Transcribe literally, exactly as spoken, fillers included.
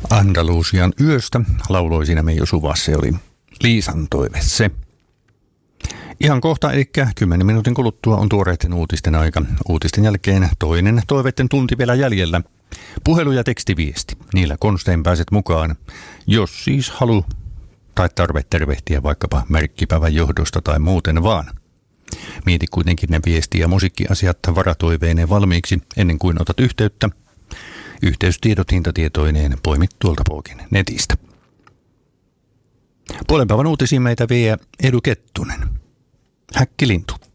Andalusian yöstä lauloi siinä Meijo Suva, se oli Liisan toive se. Ihan kohta, eli kymmenen minuutin kuluttua on tuoreiden uutisten aika. Uutisten jälkeen toinen toiveiden tunti vielä jäljellä. Puhelu ja tekstiviesti. Niillä konstein pääset mukaan, jos siis halu tai tarve tervehtiä vaikkapa merkkipäivän johdosta tai muuten vaan. Mieti kuitenkin ne viesti- ja musiikkiasiat varatoiveineen valmiiksi ennen kuin otat yhteyttä. Yhteystiedot hintatietoineen poimit tuolta Pookin netistä. Puolen päivän uutisiin meitä vie Edu Kettunen. Häkkilintu.